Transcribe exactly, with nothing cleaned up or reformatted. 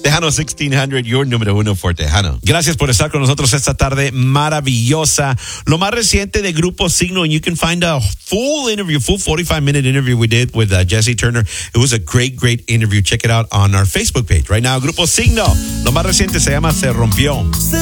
Tejano sixteen hundred, your número uno for Tejano. Gracias por estar con nosotros esta tarde maravillosa. Lo más reciente de Grupo Signo, and you can find a full interview, full forty-five minute interview we did with uh, Jesse Turner. It was a great, great interview. Check it out on our Facebook page right now. Grupo Signo, lo más reciente se llama Se Rompió.